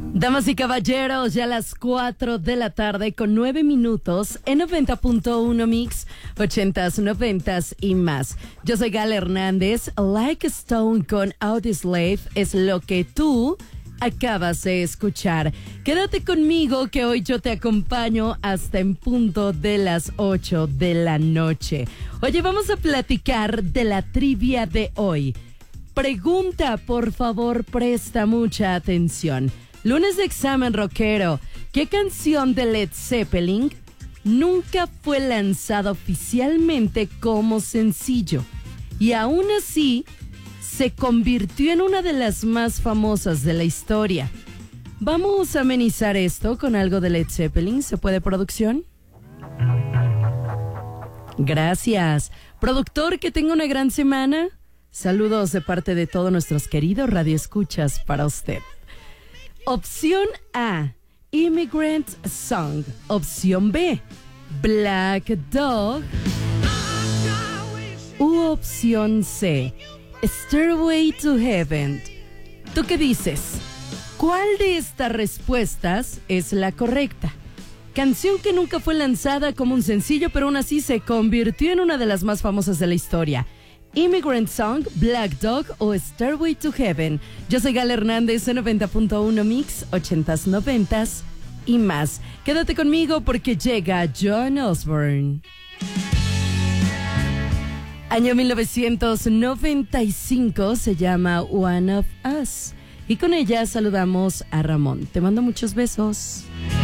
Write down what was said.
Damas y caballeros, ya a las 4 de la tarde con 9 minutos en 90.1 Mix, 80s, 90s y más. Yo soy Gal Hernández, Like a Stone con Audioslave es lo que tú acabas de escuchar. Quédate conmigo que hoy yo te acompaño hasta en punto de las 8 de la noche. Oye, vamos a platicar de la trivia de hoy. Pregunta, por favor, presta mucha atención. Lunes de examen rockero. ¿Qué canción de Led Zeppelin nunca fue lanzada oficialmente como sencillo? Y aún así, se convirtió en una de las más famosas de la historia. Vamos a amenizar esto con algo de Led Zeppelin. ¿Se puede, producción? Gracias. Productor, que tenga una gran semana. Saludos de parte de todos nuestros queridos radioescuchas para usted. Opción A, Immigrant Song. Opción B, Black Dog. U opción C, Stairway to Heaven. ¿Tú qué dices? ¿Cuál de estas respuestas es la correcta? Canción que nunca fue lanzada como un sencillo, pero aún así se convirtió en una de las más famosas de la historia. Immigrant Song, Black Dog o Stairway to Heaven. Yo soy Gal Hernández en 90.1 Mix, 80s, 90s y más. Quédate conmigo porque llega John Osborne. Año 1995, se llama One of Us. Y con ella saludamos a Ramón. Te mando muchos besos.